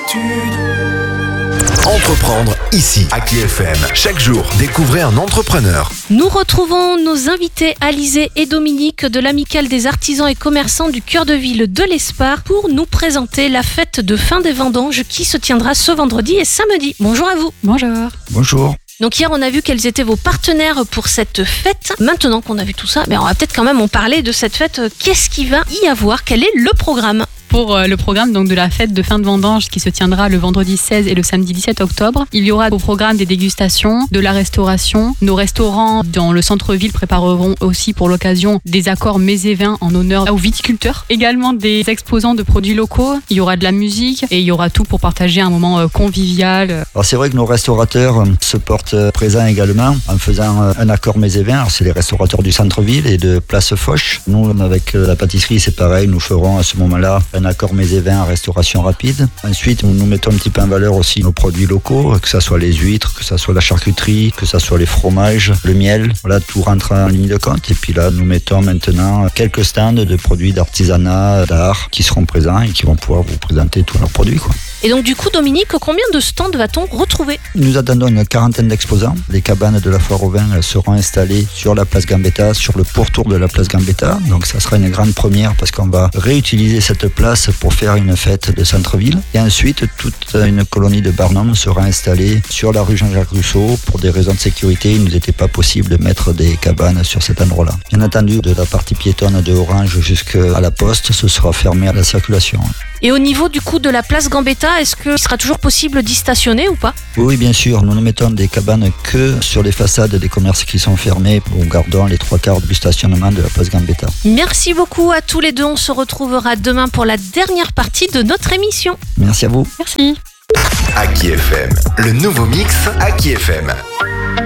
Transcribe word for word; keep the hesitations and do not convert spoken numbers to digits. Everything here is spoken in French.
Entreprendre ici, à K F M. Chaque jour, découvrez un entrepreneur. Nous retrouvons nos invités Alizé et Dominique de l'Amicale des artisans et commerçants du cœur de ville de l'Espar pour nous présenter la fête de fin des vendanges qui se tiendra ce vendredi et samedi. Bonjour à vous. Bonjour. Bonjour. Donc hier on a vu quels étaient vos partenaires pour cette fête. Maintenant qu'on a vu tout ça, ben on va peut-être quand même en parler de cette fête. Qu'est-ce qu'il va y avoir? Quel est le programme? Pour le programme donc de la fête de fin de vendange qui se tiendra le vendredi seize et le samedi dix-sept octobre, il y aura au programme des dégustations, de la restauration. Nos restaurants dans le centre-ville prépareront aussi pour l'occasion des accords mets et vins en honneur aux viticulteurs. Également des exposants de produits locaux, il y aura de la musique et il y aura tout pour partager un moment convivial. Alors c'est vrai que nos restaurateurs se portent présents également en faisant un accord mets et vins. Alors c'est les restaurateurs du centre-ville et de Place Foch. Nous avec la pâtisserie c'est pareil, nous ferons à ce moment-là un accord mets et vins en restauration rapide. Ensuite, nous, nous mettons un petit peu en valeur aussi nos produits locaux, que ce soit les huîtres, que ce soit la charcuterie, que ce soit les fromages, le miel. Voilà, tout rentre en ligne de compte. Et puis là, nous mettons maintenant quelques stands de produits d'artisanat, d'art qui seront présents et qui vont pouvoir vous présenter tous leurs produits, quoi. Et donc du coup, Dominique, combien de stands va-t-on retrouver? Nous attendons une quarantaine d'exposants. Les cabanes de la foire au vin seront installées sur la place Gambetta, sur le pourtour de la place Gambetta. Donc ça sera une grande première parce qu'on va réutiliser cette place pour faire une fête de centre-ville. Et ensuite, toute une colonie de barnums sera installée sur la rue Jean-Jacques Rousseau. Pour des raisons de sécurité, il ne nous était pas possible de mettre des cabanes sur cet endroit-là. Bien entendu, de la partie piétonne de Orange jusqu'à la poste, ce sera fermé à la circulation. Et au niveau du coup de la place Gambetta, est-ce qu'il sera toujours possible d'y stationner ou pas? Oui, bien sûr. Nous ne mettons des cabanes que sur les façades des commerces qui sont fermés en gardant les trois quarts du stationnement de la place Gambetta. Merci beaucoup à tous les deux. On se retrouvera demain pour la dernière partie de notre émission. Merci à vous. Merci. À K F M, le nouveau mix à K F M.